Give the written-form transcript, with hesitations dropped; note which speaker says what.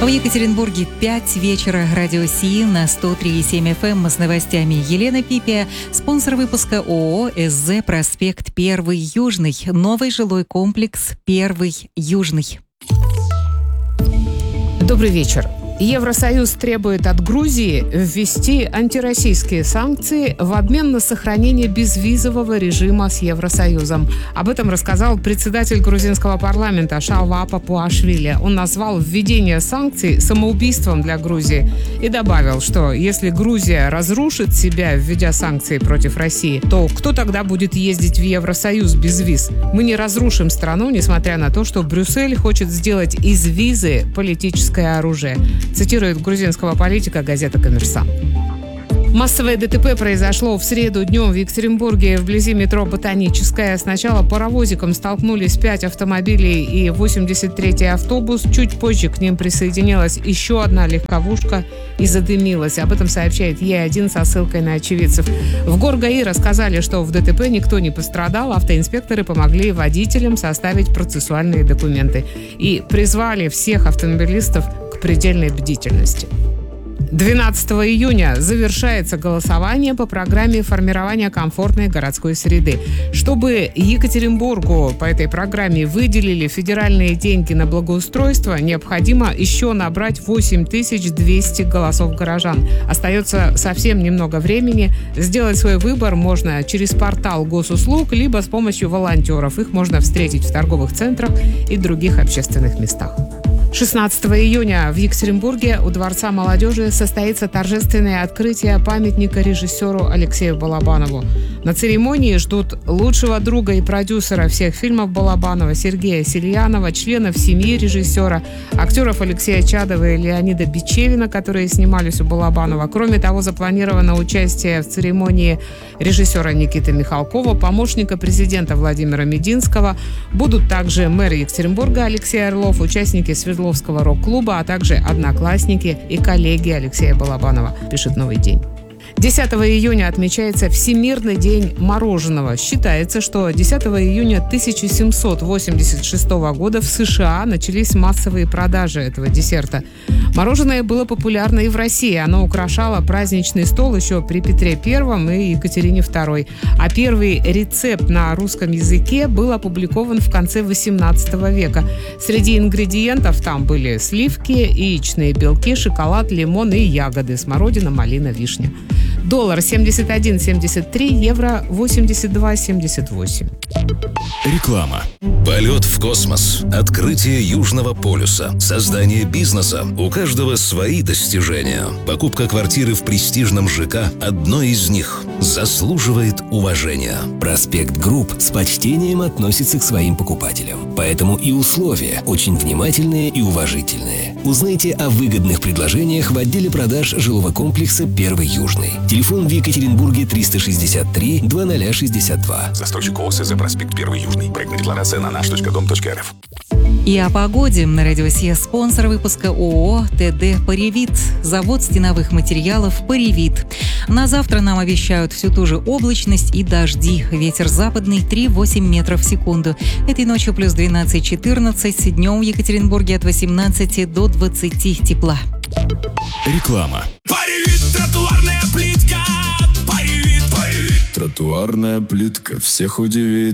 Speaker 1: В Екатеринбурге 5 вечера. Радио СИИ на 103,7 FM с новостями. Елена Пипия. Спонсор выпуска ООО «СЗ Проспект 1 Южный». Новый жилой комплекс 1 Южный.
Speaker 2: Добрый вечер. Евросоюз требует от Грузии ввести антироссийские санкции в обмен на сохранение безвизового режима с Евросоюзом. Об этом рассказал председатель грузинского парламента Шалва Папуашвили. Он назвал введение санкций самоубийством для Грузии и добавил, что если Грузия разрушит себя, введя санкции против России, то кто тогда будет ездить в Евросоюз без виз? Мы не разрушим страну, несмотря на то, что Брюссель хочет сделать из визы политическое оружие. Цитирует грузинского политика газета «Коммерсант». Массовое ДТП произошло в среду днем в Екатеринбурге вблизи метро «Ботаническая». Сначала паровозиком столкнулись 5 автомобилей и 83-й автобус. Чуть позже к ним присоединилась еще одна легковушка и задымилась. Об этом сообщает Е1 со ссылкой на очевидцев. В ГОР-ГАИ рассказали, что в ДТП никто не пострадал. Автоинспекторы помогли водителям составить процессуальные документы и призвали всех автомобилистов к предельной бдительности. 12 июня завершается голосование по программе формирования комфортной городской среды. Чтобы Екатеринбургу по этой программе выделили федеральные деньги на благоустройство, необходимо еще набрать 8200 голосов горожан. Остается совсем немного времени. Сделать свой выбор можно через портал госуслуг, либо с помощью волонтеров. Их можно встретить в торговых центрах и других общественных местах. 16 июня в Екатеринбурге у Дворца молодежи состоится торжественное открытие памятника режиссеру Алексею Балабанову. На церемонии ждут лучшего друга и продюсера всех фильмов Балабанова Сергея Сельянова, членов семьи режиссера, актеров Алексея Чадова и Леонида Бичевина, которые снимались у Балабанова. Кроме того, запланировано участие в церемонии режиссера Никиты Михалкова, помощника президента Владимира Мединского. Будут также мэр Екатеринбурга Алексей Орлов, участники Свердловского рок-клуба, а также одноклассники и коллеги Алексея Балабанова, пишет «Новый день». 10 июня отмечается Всемирный день мороженого. Считается, что 10 июня 1786 года в США начались массовые продажи этого десерта. Мороженое было популярно и в России. Оно украшало праздничный стол еще при Петре I и Екатерине II. А первый рецепт на русском языке был опубликован в конце XVIII века. Среди ингредиентов там были сливки, яичные белки, шоколад, лимон и ягоды: смородина, малина, вишня. Доллар 71,73, евро 82,78.
Speaker 3: Реклама. Полет в космос, открытие Южного полюса, создание бизнеса. У каждого свои достижения. Покупка квартиры в престижном ЖК – одно из них. Заслуживает уважения.
Speaker 4: Проспект Групп с почтением относится к своим покупателям. Поэтому и условия очень внимательные и уважительные. Узнайте о выгодных предложениях в отделе продаж жилого комплекса 1 Южный. Телефон в Екатеринбурге 363 2062.
Speaker 3: Застройщик ООО «СЗ Проспект 1 Южный». Проектная декларация на наш.дом.рф.
Speaker 1: И о погоде на радио СИИ. Спонсор выпуска ООО «ТД Паревит». Завод стеновых материалов «Паревит». На завтра нам обещают всю ту же облачность и дожди. Ветер западный 3,8 метров в секунду. Этой ночью плюс 12-14. Днем в Екатеринбурге от 18 до 20 тепла.
Speaker 3: Реклама.
Speaker 5: Паревит, тротуарная плитка. Паревит.
Speaker 6: Тротуарная плитка всех удивит.